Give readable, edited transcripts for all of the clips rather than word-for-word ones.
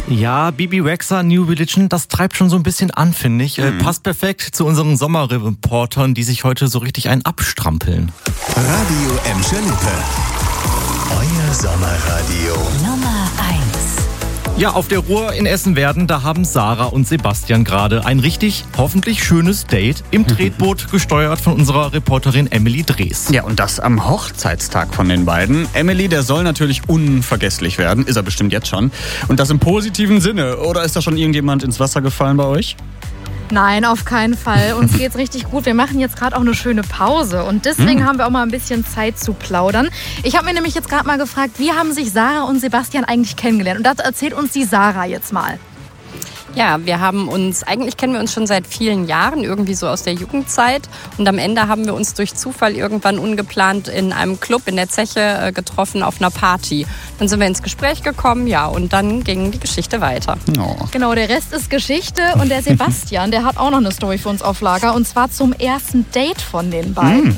Ja, Bebe Rexha, New Religion, das treibt schon so ein bisschen an, finde ich. Passt perfekt zu unseren Sommerreportern, die sich heute so richtig einen abstrampeln. Radio Emscher Lippe. Euer Sommerradio. Nummer 1. Ja, auf der Ruhr in Essen-Werden, da haben Sarah und Sebastian gerade ein richtig, hoffentlich schönes Date im Tretboot, gesteuert von unserer Reporterin Emily Drees. Ja, und das am Hochzeitstag von den beiden. Emily, der soll natürlich unvergesslich werden, ist er bestimmt jetzt schon. Und das im positiven Sinne. Oder ist da schon irgendjemand ins Wasser gefallen bei euch? Nein, auf keinen Fall. Uns geht's richtig gut. Wir machen jetzt gerade auch eine schöne Pause und deswegen haben wir auch mal ein bisschen Zeit zu plaudern. Ich habe mir nämlich jetzt gerade mal gefragt, wie haben sich Sarah und Sebastian eigentlich kennengelernt? Und das erzählt uns die Sarah jetzt mal. Ja, eigentlich kennen wir uns schon seit vielen Jahren, irgendwie so aus der Jugendzeit. Und am Ende haben wir uns durch Zufall irgendwann ungeplant in einem Club in der Zeche getroffen auf einer Party. Dann sind wir ins Gespräch gekommen, ja, und dann ging die Geschichte weiter. Oh. Genau, der Rest ist Geschichte und der Sebastian, der hat auch noch eine Story für uns auf Lager und zwar zum ersten Date von den beiden.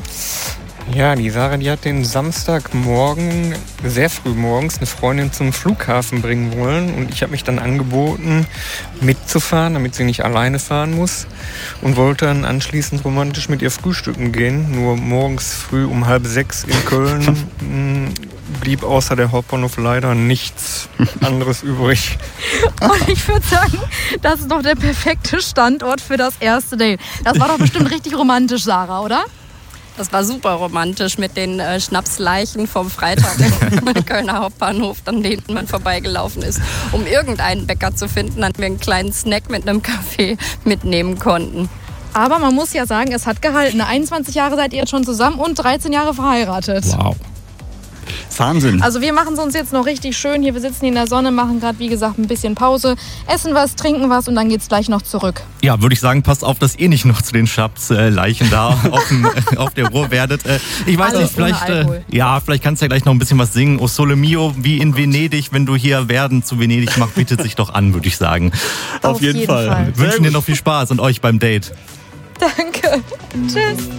Ja, die Sarah, die hat den Samstagmorgen, sehr früh morgens, eine Freundin zum Flughafen bringen wollen. Und ich habe mich dann angeboten, mitzufahren, damit sie nicht alleine fahren muss. Und wollte dann anschließend romantisch mit ihr frühstücken gehen. Nur morgens früh um 5:30 in Köln blieb außer der Hauptbahnhof leider nichts anderes übrig. Und ich würde sagen, das ist doch der perfekte Standort für das erste Date. Das war doch bestimmt richtig romantisch, Sarah, oder? Das war super romantisch mit den Schnapsleichen vom Freitag im Kölner Hauptbahnhof, an denen man vorbeigelaufen ist, um irgendeinen Bäcker zu finden, an dem wir einen kleinen Snack mit einem Kaffee mitnehmen konnten. Aber man muss ja sagen, es hat gehalten. 21 Jahre seid ihr jetzt schon zusammen und 13 Jahre verheiratet. Wow. Wahnsinn. Also wir machen es uns jetzt noch richtig schön. Hier, wir sitzen hier in der Sonne, machen gerade, wie gesagt, ein bisschen Pause, essen was, trinken was und dann geht's gleich noch zurück. Ja, würde ich sagen, passt auf, dass ihr nicht noch zu den Schnapsleichen da auf der Ruhr werdet. Ich weiß Alles nicht, vielleicht, ohne Alkohol. vielleicht kannst du ja gleich noch ein bisschen was singen. O Sole Mio, wie in Venedig, wenn du hier Werden zu Venedig machst, bietet sich doch an, würde ich sagen. Auf jeden Fall. Wir wünschen dir noch viel Spaß und euch beim Date. Danke. Tschüss.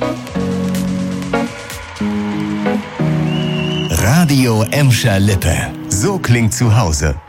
Radio Emscher Lippe. So klingt zu Hause.